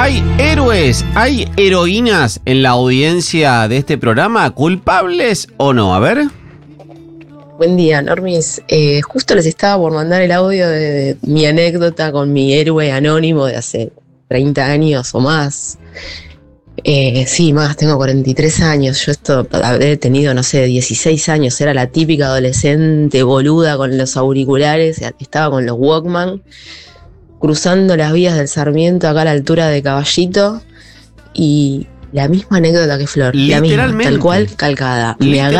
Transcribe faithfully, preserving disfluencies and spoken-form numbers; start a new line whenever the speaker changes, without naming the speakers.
¿Hay héroes, hay heroínas en la audiencia de este programa? ¿Culpables o no? A ver.
Buen día, Normis. Eh, justo les estaba por mandar el audio de, de mi anécdota con mi héroe anónimo de hace treinta años o más. Eh, sí, más, tengo cuarenta y tres años. Yo esto habré tenido, no sé, dieciséis años. Era la típica adolescente boluda con los auriculares. Estaba con los Walkman, cruzando las vías del Sarmiento acá a la altura de Caballito. Y la misma anécdota que Flor. La misma, tal cual, calcada. Me